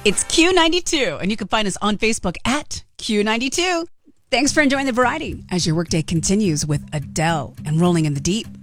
It's Q92, and you can find us on Facebook at Q92. Thanks for enjoying the variety as your workday continues with Adele and Rolling in the Deep.